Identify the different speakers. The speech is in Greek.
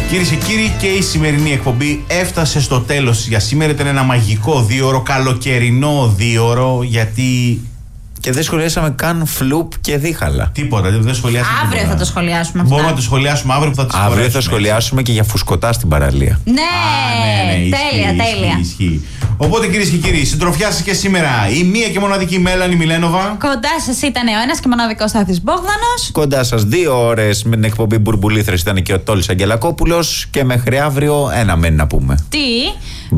Speaker 1: Κυρίες και κύριοι, και η σημερινή εκπομπή έφτασε στο τέλος για σήμερα. Ήταν ένα μαγικό δίωρο, καλοκαιρινό δίωρο, γιατί...
Speaker 2: Και δεν σχολιάσαμε καν φλουπ και δίχαλα.
Speaker 1: Τίποτα, δεν σχολιάσαμε.
Speaker 3: Αύριο
Speaker 1: τίποτα.
Speaker 3: θα το σχολιάσουμε αυτά.
Speaker 1: Μπορούμε να το σχολιάσουμε αύριο που θα το σχολιάσουμε.
Speaker 2: Αύριο θα σχολιάσουμε και για φουσκωτά στην παραλία.
Speaker 3: Ναι,
Speaker 1: Ισχύει,
Speaker 3: τέλεια.
Speaker 1: Ισχύει. Οπότε κυρίες και κύριοι, συντροφιά σας και σήμερα η μία και μοναδική Μέλανη Μιλένοβα.
Speaker 3: Κοντά σας ήταν ο ένας και μοναδικός Στάθης Μπόγδανος.
Speaker 2: Κοντά σας 2 ώρες με την εκπομπή Μπουρμπουλήθρες ήταν και ο Τόλης Αγγελακόπουλος. Και μέχρι αύριο ένα μένει να πούμε.
Speaker 3: Τι?